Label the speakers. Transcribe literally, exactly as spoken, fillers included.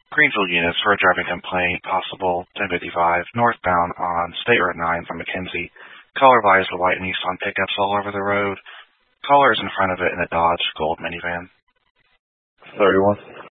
Speaker 1: Greenfield units for a driving complaint, possible ten fifty-five, northbound on State Road nine from McKenzie. Caller buys the white Nissan pickups all over the road. Caller is in front of it in a Dodge Gold minivan.
Speaker 2: thirty-one.